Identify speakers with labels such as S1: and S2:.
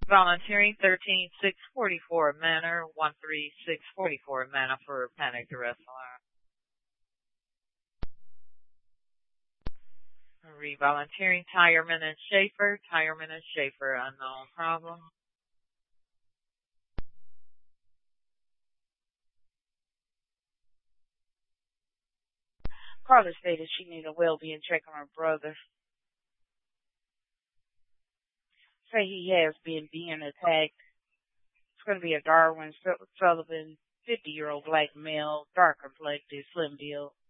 S1: Volunteering 13644 Manor, 13644 Manor for panic arrest alarm. Re-volunteering Tyerman and Schaefer, unknown problem.
S2: Carla stated she needed a well-being check on her brother. Say he has been being attacked. It's going to be a Darwin Sullivan, 50-year-old black male, dark complected, slim build.